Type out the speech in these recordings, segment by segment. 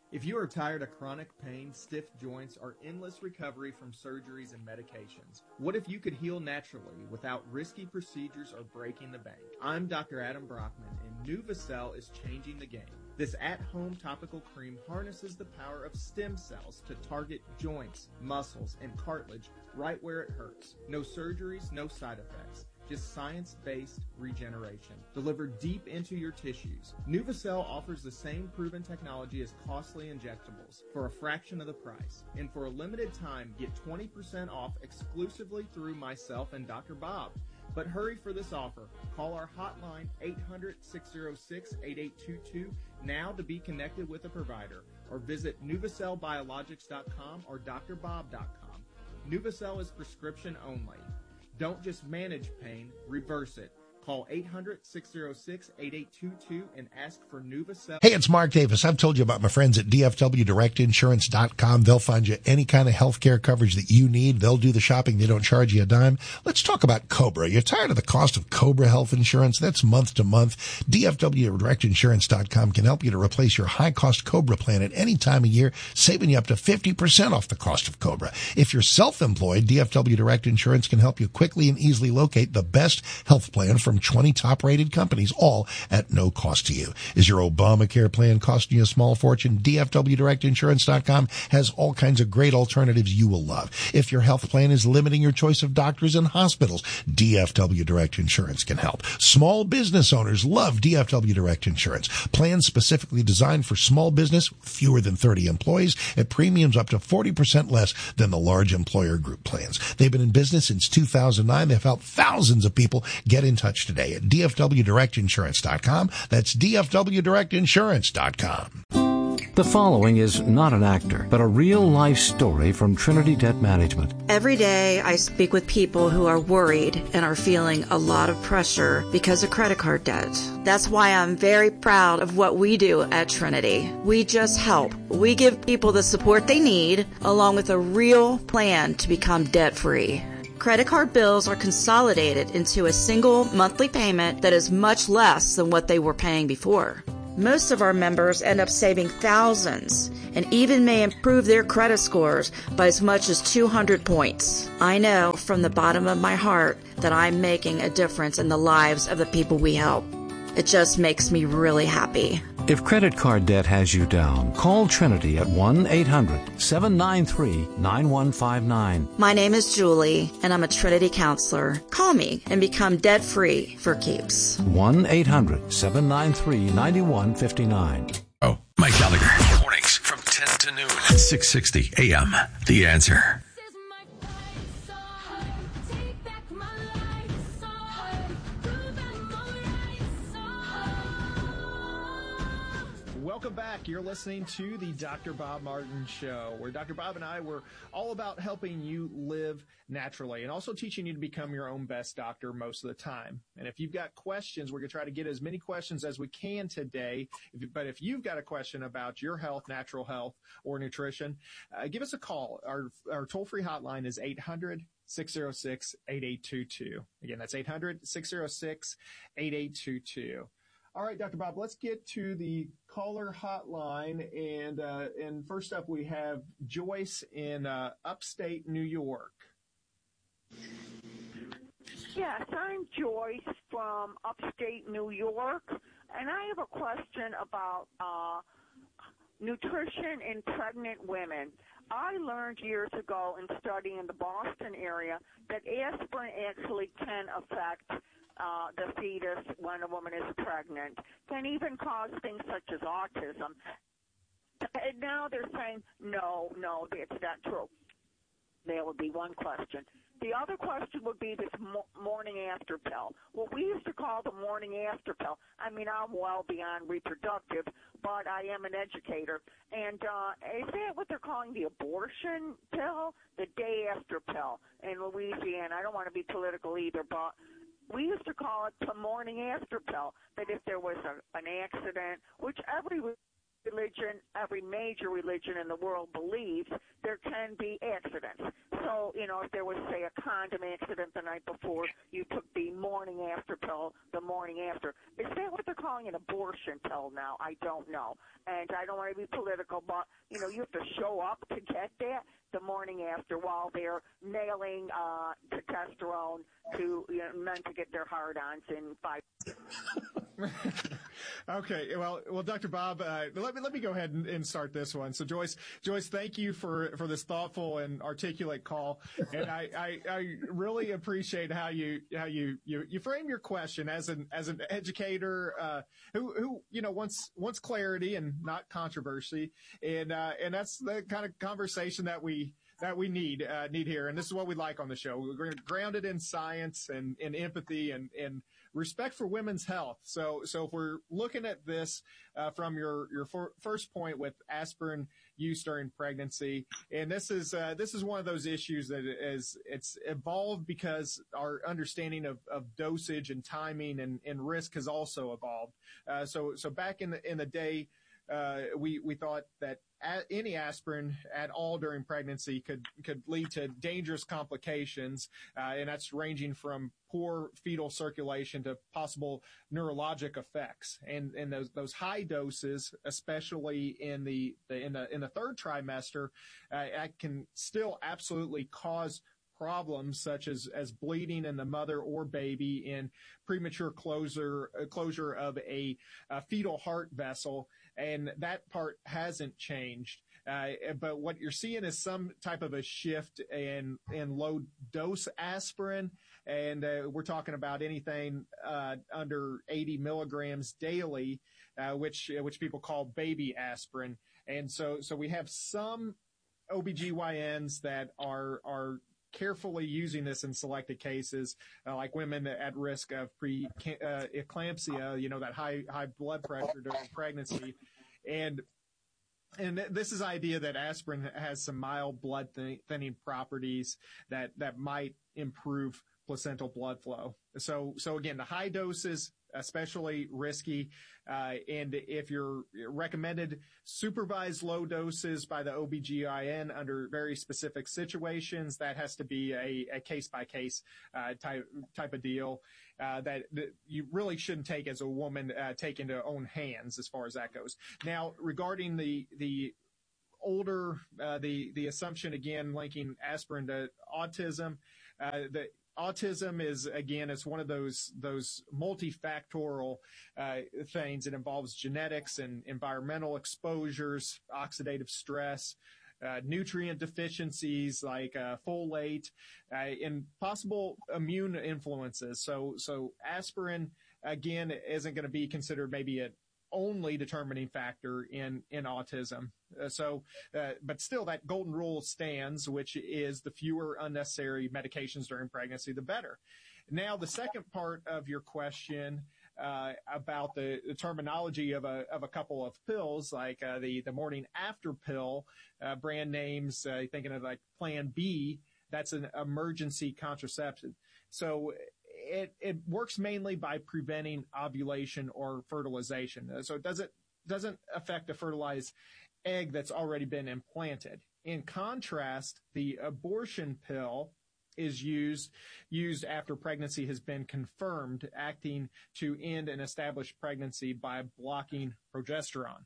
If you are tired of chronic pain, stiff joints, or endless recovery from surgeries and medications, what if you could heal naturally without risky procedures or breaking the bank? I'm Dr. Adam Brockman, and NuvaCell is changing the game. This at-home topical cream harnesses the power of stem cells to target joints, muscles, and cartilage right where it hurts. No surgeries, no side effects. Just science-based regeneration delivered deep into your tissues. NuvaCell offers the same proven technology as costly injectables for a fraction of the price. And for a limited time, get 20% off exclusively through myself and Dr. Bob. But hurry for this offer. Call our hotline 800-606-8822 now to be connected with a provider, or visit NuvaCellBiologics.com or drbob.com. NuvaCell is prescription only. Don't just manage pain, reverse it. Call 800-606-8822 and ask for NuvaCell. Hey, it's Mark Davis. I've told you about my friends at DFWDirectInsurance.com. They'll find you any kind of health care coverage that you need. They'll do the shopping. They don't charge you a dime. Let's talk about Cobra. You're tired of the cost of Cobra health insurance? That's month to month. DFWDirectInsurance.com can help you to replace your high-cost Cobra plan at any time of year, saving you up to 50% off the cost of Cobra. If you're self-employed, DFW Direct Insurance can help you quickly and easily locate the best health plan from 20 top-rated companies, all at no cost to you. Is your Obamacare plan costing you a small fortune? DFWDirectInsurance.com has all kinds of great alternatives you will love. If your health plan is limiting your choice of doctors and hospitals, DFW Direct Insurance can help. Small business owners love DFW Direct Insurance. Plans specifically designed for small business, fewer than 30 employees, at premiums up to 40% less than the large employer group plans. They've been in business since 2009. They've helped thousands of people. Get in touch today at DFWDirectInsurance.com. That's DFWDirectInsurance.com. The following is not an actor, but a real-life story from Trinity Debt Management. Every day I speak with people who are worried and are feeling a lot of pressure because of credit card debt. That's why I'm very proud of what we do at Trinity. We just help. We give people the support they need, along with a real plan to become debt-free. Credit card bills are consolidated into a single monthly payment that is much less than what they were paying before. Most of our members end up saving thousands and even may improve their credit scores by as much as 200 points. I know from the bottom of my heart that I'm making a difference in the lives of the people we help. It just makes me really happy. If credit card debt has you down, call Trinity at 1-800-793-9159. My name is Julie, and I'm a Trinity counselor. Call me and become debt-free for keeps. 1-800-793-9159. Oh, Mike Gallagher. Mornings from 10 to noon. 660 AM. The Answer. Welcome back. You're listening to the Dr. Bob Martin Show, where Dr. Bob and I were all about helping you live naturally and also teaching you to become your own best doctor most of the time. And if you've got questions, we're going to try to get as many questions as we can today. But if you've got a question about your health, natural health, or nutrition, give us a call. Our toll-free hotline is 800-606-8822. Again, that's 800-606-8822. All right, Dr. Bob, let's get to the caller hotline. And first up, we have Joyce in upstate New York. Yes, I'm Joyce from upstate New York, and I have a question about nutrition in pregnant women. I learned years ago in studying in the Boston area that aspirin actually can affect the fetus when a woman is pregnant, can even cause things such as autism. And now they're saying, no, it's not true. There would be one question. The other question would be this morning after pill. What we used to call the morning after pill. I mean, I'm well beyond reproductive, but I am an educator. And is that what they're calling the abortion pill? The day after pill in Louisiana. I don't want to be political either, but we used to call it the morning after pill, that if there was an accident, which every religion, every major religion in the world believes there can be accidents. So, if there was, say, a condom accident the night before, you took the morning after pill the morning after. Is that what they're calling an abortion pill now? I don't know. And I don't want to be political, but, you have to show up to get that the morning after while they're nailing testosterone to men to get their hard-ons in 5 Okay, well, Dr. Bob, let me go ahead and start this one. So, Joyce, thank you for this thoughtful and articulate call, and I really appreciate how you frame your question as an educator who wants clarity and not controversy, and that's the kind of conversation that we need here, and this is what we like on the show. We're grounded in science and empathy and respect for women's health. So if we're looking at this from your first point with aspirin use during pregnancy, and this is one of those issues that it's evolved because our understanding of dosage and timing and risk has also evolved. So back in the day, we thought that any aspirin at all during pregnancy could lead to dangerous complications, and that's ranging from poor fetal circulation to possible neurologic effects. And those high doses, especially in the third trimester, can still absolutely cause problems such as bleeding in the mother or baby, and premature closure of a fetal heart vessel, and that part hasn't changed. But what you're seeing is some type of a shift in low dose aspirin, and we're talking about anything under 80 milligrams daily, which people call baby aspirin. And so we have some OBGYNs that are carefully using this in selected cases, like women at risk of preeclampsia, that high blood pressure during pregnancy. And this is the idea that aspirin has some mild blood thinning properties that might improve placental blood flow. So again, the high doses, especially risky, and if you're recommended supervised low doses by the OBGYN under very specific situations, that has to be a case-by-case type of deal that you really shouldn't take as a woman take into own hands as far as that goes. Now, regarding the older, the assumption, again, linking aspirin to autism, the autism is, again, it's one of those multifactorial things. It involves genetics and environmental exposures, oxidative stress, nutrient deficiencies like folate, and possible immune influences. So aspirin, again, isn't going to be considered maybe an only determining factor in autism. But still, that golden rule stands, which is the fewer unnecessary medications during pregnancy, the better. Now, the second part of your question about the terminology of a couple of pills, like the morning after pill, brand names, thinking of like Plan B, that's an emergency contraception. So it works mainly by preventing ovulation or fertilization. So it doesn't affect a fertilized egg that's already been implanted. In contrast, the abortion pill is used after pregnancy has been confirmed, acting to end an established pregnancy by blocking progesterone.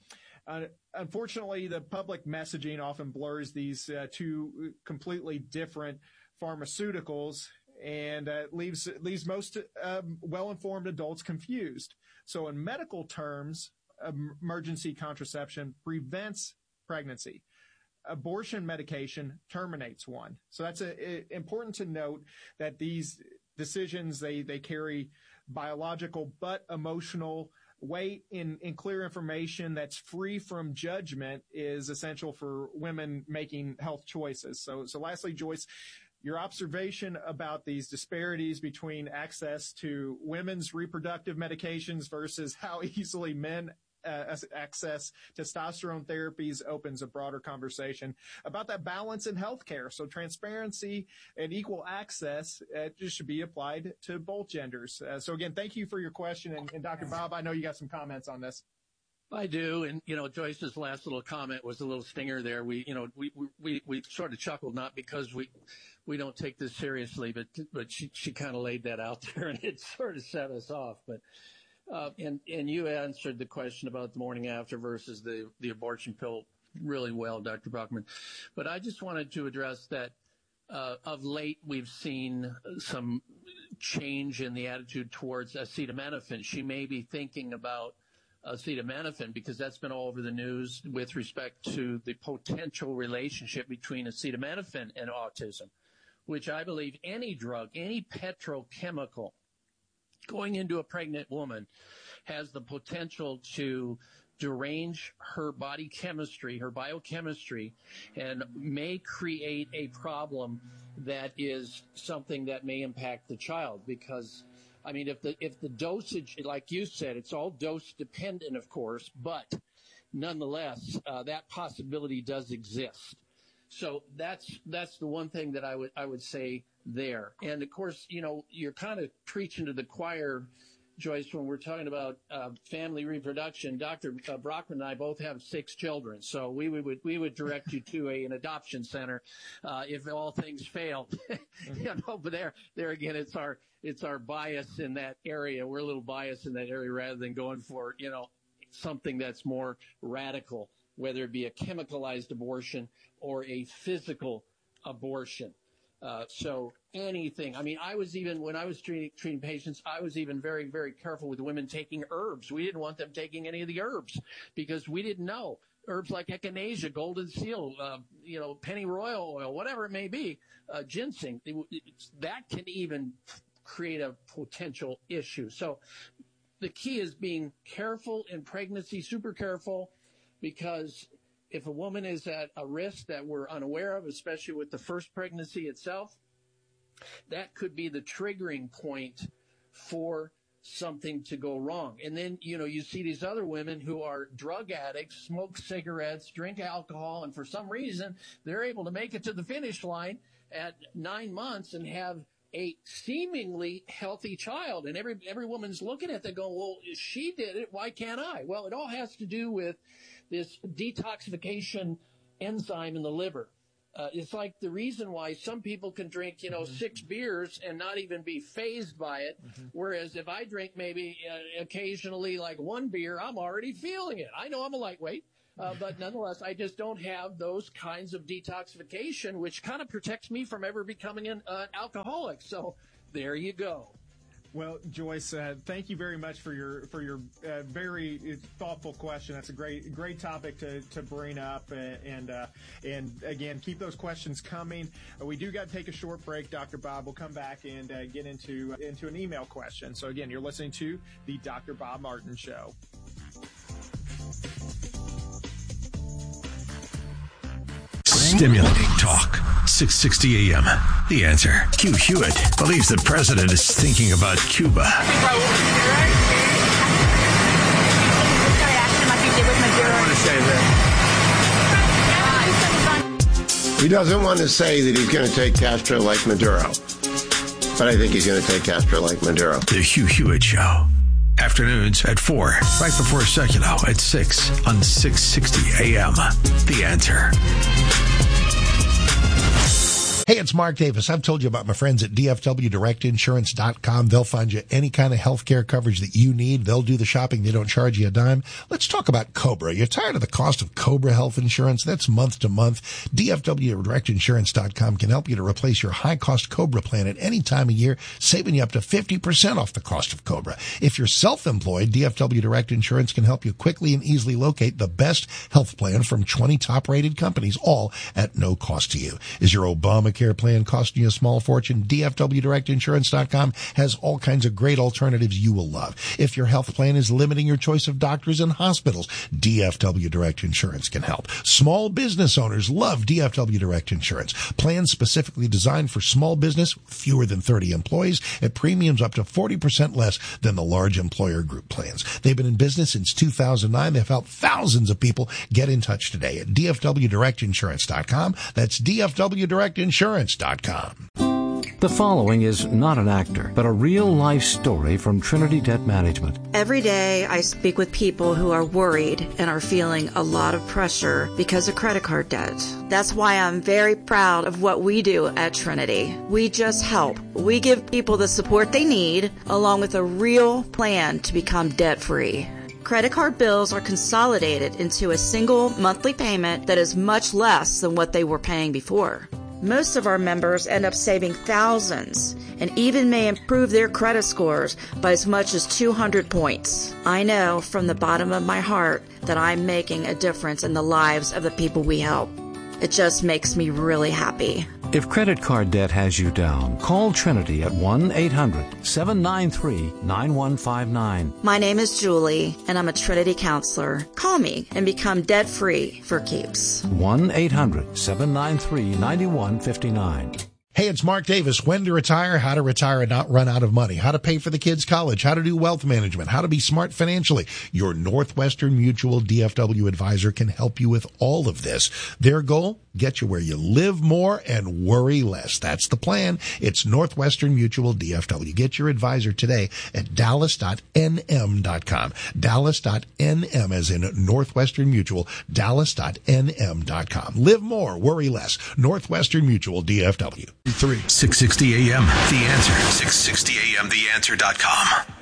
Unfortunately, the public messaging often blurs these two completely different pharmaceuticals, and leaves most well-informed adults confused. So in medical terms, emergency contraception prevents pregnancy. Abortion medication terminates one. So that's important to note that these decisions, they carry biological but emotional weight. In clear information that's free from judgment is essential for women making health choices. So lastly, Joyce, your observation about these disparities between access to women's reproductive medications versus how easily men access testosterone therapies opens a broader conversation about that balance in healthcare. So transparency and equal access just should be applied to both genders. So again, thank you for your question. And Dr. Bob, I know you got some comments on this. I do, and Joyce's last little comment was a little stinger there. We sort of chuckled, not because we don't take this seriously, but she kind of laid that out there, and it sort of set us off. But and you answered the question about the morning after versus the abortion pill really well, Dr. Brockman. But I just wanted to address that of late we've seen some change in the attitude towards acetaminophen. She may be thinking about acetaminophen because that's been all over the news with respect to the potential relationship between acetaminophen and autism, which I believe any drug, any petrochemical going into a pregnant woman has the potential to derange her body chemistry, her biochemistry, and may create a problem that is something that may impact the child. Because I mean, if the dosage, like you said, it's all dose dependent, of course, but nonetheless, that possibility does exist. So that's the one thing that I would say there. And of course, you're kind of preaching to the choir, Joyce, when we're talking about family reproduction. Dr. Brockman and I both have 6 children, so we would direct you to an adoption center if all things fail. But there again, it's our bias in that area. We're a little biased in that area rather than going for something that's more radical, whether it be a chemicalized abortion or a physical abortion. So anything. I mean, when I was treating patients, I was even very, very careful with women taking herbs. We didn't want them taking any of the herbs because we didn't know. Herbs like echinacea, golden seal, pennyroyal oil, whatever it may be, ginseng, that can even create a potential issue. So the key is being careful in pregnancy, super careful, because if a woman is at a risk that we're unaware of, especially with the first pregnancy itself, that could be the triggering point for something to go wrong. And then, you see these other women who are drug addicts, smoke cigarettes, drink alcohol, and for some reason, they're able to make it to the finish line at 9 months and have a seemingly healthy child. And every woman's looking at that going, well, she did it, why can't I? Well, it all has to do with this detoxification enzyme in the liver. It's like the reason why some people can drink, 6 beers and not even be fazed by it. Mm-hmm. Whereas if I drink maybe occasionally like 1 beer, I'm already feeling it. I know I'm a lightweight, but nonetheless, I just don't have those kinds of detoxification, which kind of protects me from ever becoming an alcoholic. So there you go. Well, Joyce, thank you very much for your very thoughtful question. That's a great topic to bring up, and again, keep those questions coming. We do got to take a short break, Dr. Bob. We'll come back and get into an email question. So again, you're listening to the Dr. Bob Martin Show. Stimulating talk. 660 AM. The Answer. Hugh Hewitt believes the president is thinking about Cuba. He doesn't want to say that he's going to take Castro like Maduro, but I think he's going to take Castro like Maduro. The Hugh Hewitt Show. Afternoons at 4, right before Seculo at 6 on 660 AM. The Answer. Hey, it's Mark Davis. I've told you about my friends at DFWDirectInsurance.com. They'll find you any kind of health care coverage that you need. They'll do the shopping. They don't charge you a dime. Let's talk about Cobra. You're tired of the cost of Cobra health insurance? That's month to month. DFWDirectInsurance.com can help you to replace your high-cost Cobra plan at any time of year, saving you up to 50% off the cost of Cobra. If you're self-employed, DFW Direct Insurance can help you quickly and easily locate the best health plan from 20 top-rated companies, all at no cost to you. Is your Obamacare plan costing you a small fortune? DFWDirectInsurance.com has all kinds of great alternatives you will love. If your health plan is limiting your choice of doctors and hospitals, DFW Direct Insurance can help. Small business owners love DFW Direct Insurance. Plans specifically designed for small business, fewer than 30 employees, at premiums up to 40% less than the large employer group plans. They've been in business since 2009. They've helped thousands of people. Get in touch today at DFWDirectInsurance.com. That's DFWDirectInsurance.com. The following is not an actor, but a real-life story from Trinity Debt Management. Every day I speak with people who are worried and are feeling a lot of pressure because of credit card debt. That's why I'm very proud of what we do at Trinity. We just help. We give people the support they need, along with a real plan to become debt-free. Credit card bills are consolidated into a single monthly payment that is much less than what they were paying before. Most of our members end up saving thousands and even may improve their credit scores by as much as 200 points. I know from the bottom of my heart that I'm making a difference in the lives of the people we help. It just makes me really happy. If credit card debt has you down, call Trinity at 1-800-793-9159. My name is Julie, and I'm a Trinity counselor. Call me and become debt-free for keeps. 1-800-793-9159. Hey, it's Mark Davis. When to retire, how to retire and not run out of money, how to pay for the kids' college, how to do wealth management, how to be smart financially. Your Northwestern Mutual DFW advisor can help you with all of this. Their goal? Get you where you live more and worry less. That's the plan. It's Northwestern Mutual DFW. Get your advisor today at dallas.nm.com. Dallas.nm as in Northwestern Mutual. Dallas.nm.com. Live more, worry less. Northwestern Mutual DFW. 660 AM, The Answer. 660 AM, TheAnswer.com.